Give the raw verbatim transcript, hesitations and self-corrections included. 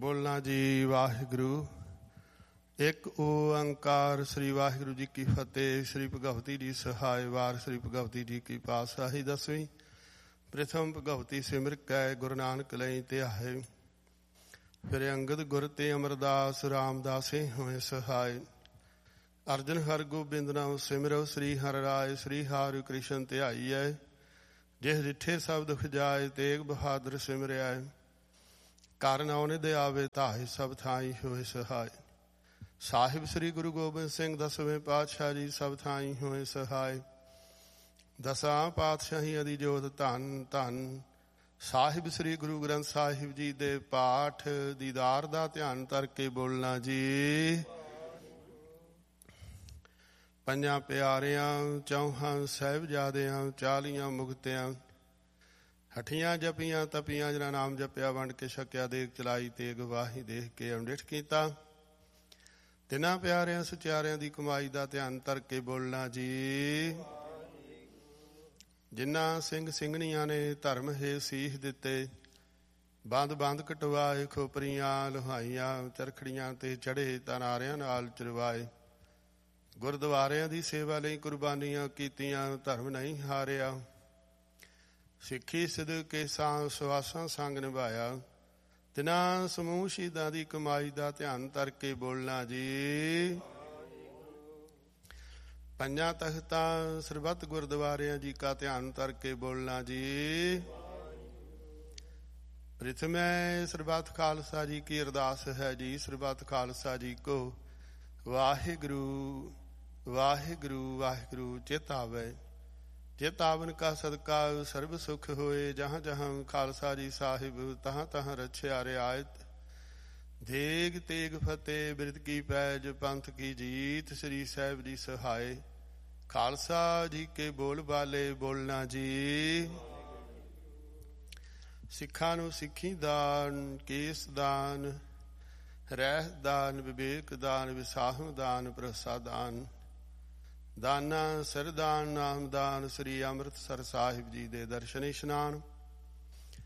ਬੋਲਣਾ ਜੀ ਵਾਹਿਗੁਰੂ। ਇੱਕ ਓੰਕਾਰ ਸ੍ਰੀ ਵਾਹਿਗੁਰੂ ਜੀ ਕੀ ਫਤਿਹ। ਸ੍ਰੀ ਭਗਵਤੀ ਜੀ ਸਹਾਇ ਵਾਰ ਸ੍ਰੀ ਭਗਵਤੀ ਜੀ ਕੀ ਪਾਤਸ਼ਾਹੀ ਦਸਵੀਂ। ਪ੍ਰਥਮ ਭਗਵਤੀ ਸਿਮਰ ਕੈ ਗੁਰੂ ਨਾਨਕ ਲਈ ਧਿਆਏ। ਫਿਰ ਅੰਗਦ ਗੁਰ ਤੇ ਅਮਰਦਾਸ ਰਾਮਦਾਸੇ ਹੋਏ ਸਹਾਇ। ਅਰਜਨ ਹਰ ਗੋਬਿੰਦ ਨਾਮ ਸਿਮਰੋ ਸ੍ਰੀ ਹਰਿ ਰਾਇ। ਸ੍ਰੀ ਹਰਿ ਕ੍ਰਿਸ਼ਨ ਧਿਆਈਐ ਜਿਹ ਡਿਠੇ ਸਭ ਦੁਖ ਜਾਏ। ਤੇਗ ਬਹਾਦਰ ਸਿਮਰਿਆ ਕਰ ਨਾਉ ਨਿਧ ਆਵੇ ਧਾਇ। ਸਭ ਥਾਈ ਹੋਏ ਸਹਾਇ। ਸਾਹਿਬ ਸ੍ਰੀ ਗੁਰੂ ਗੋਬਿੰਦ ਸਿੰਘ ਦਸਵੇਂ ਪਾਤਸ਼ਾਹ ਜੀ ਸਭ ਥਾਈ ਹੋਏ ਸਹਾਇ। ਦਸਾਂ ਪਾਤਸ਼ਾਹੀ ਅਦੀ ਜੋਤ ਧੰਨ ਧੰਨ। ਸਾਹਿਬ ਸ੍ਰੀ ਗੁਰੂ ਗ੍ਰੰਥ ਸਾਹਿਬ ਜੀ ਦੇ ਪਾਠ ਦੀਦਾਰ ਦਾ ਧਿਆਨ ਧਰ ਕੇ ਬੋਲਣਾ ਜੀ। ਪੰਜਾਂ ਪਿਆਰਿਆਂ ਚੌਹਾਂ ਸਾਹਿਬਜ਼ਾਦਿਆਂ ਚਾਲੀਆਂ ਮੁਕਤਿਆਂ ਹਠੀਆਂ ਜਪੀਆਂ ਤਪੀਆਂ ਜਿਹਨਾਂ ਨਾਮ ਜਪਿਆ ਵੰਡ ਕੇ ਛਕਿਆ ਦੇਗ ਚਲਾਈ ਤੇ ਗਵਾਹੀ ਦੇਖ ਕੇ ਅੰਡਿਠ ਕੀਤਾ। ਤਿੰਨਾਂ ਪਿਆਰਿਆਂ ਸਚਿਆਰਿਆਂ ਦੀ ਕਮਾਈ ਦਾ ਧਿਆਨ ਧਰ ਕੇ ਬੋਲਣਾ ਜੀ। ਜਿਨ੍ਹਾਂ ਸਿੰਘ ਸਿੰਘਣੀਆਂ ਨੇ ਧਰਮ ਹੇ ਸੀਸ ਦਿੱਤੇ। ਬੰਦ ਬੰਦ ਕਟਵਾਏ ਖੋਪਰੀਆਂ ਲੁਹਾਈਆਂ ਚਰਖੜੀਆਂ ਤੇ ਚੜੇ ਤਨਾਰਿਆਂ ਨਾਲ ਚਰਵਾਏ। ਗੁਰਦੁਆਰਿਆਂ ਦੀ ਸੇਵਾ ਲਈ ਕੁਰਬਾਨੀਆਂ ਕੀਤੀਆਂ ਧਰਮ ਨਹੀਂ ਹਾਰਿਆ। ਸਿੱਖੀ ਸਿਦਕੇ ਸਾਂ ਸਵਾਸਾਂ ਸੰਗ ਨਿਭਾਇਆ। ਤਿਨਾਂ ਸਮੂਹ ਸ਼ਹੀਦਾਂ ਦੀ ਕਮਾਈ ਦਾ ਧਿਆਨ ਧਰ ਕੇ ਬੋਲਣਾ ਜੀ। ਪੰਜਾਂ ਤਖਤਾਂ ਸਰਬੱਤ ਗੁਰਦੁਆਰਿਆਂ ਜੀ ਕਾ ਧਿਆਨ ਧਰ ਕੇ ਬੋਲਣਾ ਜੀ। ਪ੍ਰਥਮੇ ਸਰਬੱਤ ਖਾਲਸਾ ਜੀ ਕੀ ਅਰਦਾਸ ਹੈ ਜੀ। ਸਰਬੱਤ ਖਾਲਸਾ ਜੀ ਕੋ ਵਾਹਿਗੁਰੂ ਵਾਹਿਗੁਰੂ ਵਾਹਿਗੁਰੂ ਚੇਤਾਵੇ। ਚੇਤਾਵਨ ਕਾ ਸਦਕਾ ਸਰਬ ਸੁਖ ਹੋਏ। ਜਹਾਂ ਜਹਾਂ ਖਾਲਸਾ ਜੀ ਸਾਹਿਬ ਤਹਾਂ ਤਹਾਂ ਰਛਿਆ ਰਿਆਇਤ। ਦੇਗ ਤੇਗ ਫਤਿਹ ਬਿਰਦ ਕੀ ਪੈਜ ਪੰਥ ਕੀ ਜੀਤ। ਸ੍ਰੀ ਸਾਹਿਬ ਜੀ ਸਹਾਏ। ਖਾਲਸਾ ਜੀ ਕੇ ਬੋਲ ਬਾਲੇ ਬੋਲਣਾ ਜੀ। ਸਿੱਖਾਂ ਨੂੰ ਸਿੱਖੀ ਦਾਨ ਕੇਸ ਦਾਨ ਰਹਿ ਦਾਨ ਵਿਵੇਕ ਦਾਨ ਵਿਸਾਹੂ ਦਾਨ ਭਰੋਸਾ ਦਾਨ ਦਾਨਾ ਸਰਦਾਨ ਨਾਮਦਾਨ। ਸ੍ਰੀ ਅੰਮ੍ਰਿਤਸਰ ਸਾਹਿਬ ਜੀ ਦੇ ਦਰਸ਼ਨ ਇਸ਼ਨਾਨ